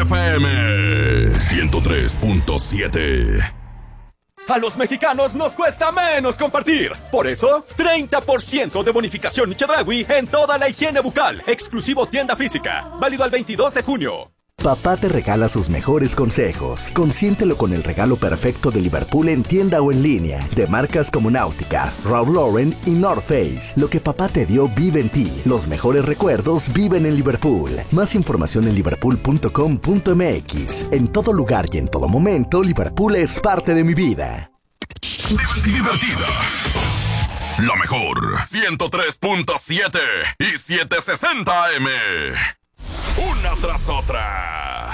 FM 103.7. A los mexicanos nos cuesta menos compartir. Por eso, 30% de bonificación y Chedraui en toda la higiene bucal. Exclusivo tienda física. Válido al 22 de junio. Papá te regala sus mejores consejos. Consiéntelo con el regalo perfecto de Liverpool en tienda o en línea. De marcas como Náutica, Ralph Lauren y North Face. Lo que papá te dio vive en ti. Los mejores recuerdos viven en Liverpool. Más información en liverpool.com.mx. En todo lugar y en todo momento, Liverpool es parte de mi vida. Divertida. La mejor. 103.7 y 760 AM. Una tras otra.